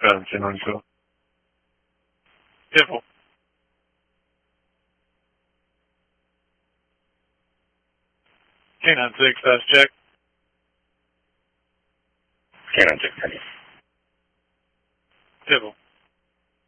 Spellington on tour. Devil. Canine 6, fast check. Canine 6, Devil.